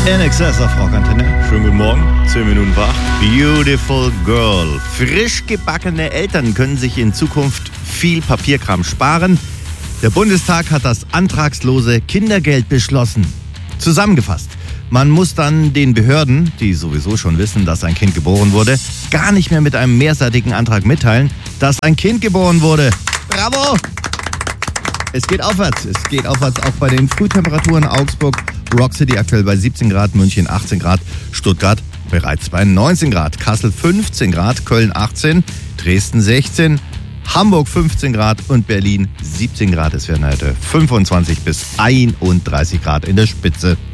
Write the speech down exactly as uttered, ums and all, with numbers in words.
In Excess auf Rockantenne. Schönen guten Morgen, zehn Minuten vor acht. Beautiful Girl. Frisch gebackene Eltern können sich in Zukunft viel Papierkram sparen. Der Bundestag hat das antragslose Kindergeld beschlossen. Zusammengefasst, man muss dann den Behörden, die sowieso schon wissen, dass ein Kind geboren wurde, gar nicht mehr mit einem mehrseitigen Antrag mitteilen, dass ein Kind geboren wurde. Bravo! Es geht aufwärts. Es geht aufwärts auch bei den Frühtemperaturen. Augsburg, Rock City aktuell bei siebzehn Grad, München achtzehn Grad, Stuttgart bereits bei neunzehn Grad, Kassel fünfzehn Grad, Köln achtzehn, Dresden sechzehn, Hamburg fünfzehn Grad und Berlin siebzehn Grad. Es werden heute fünfundzwanzig bis einunddreißig Grad in der Spitze.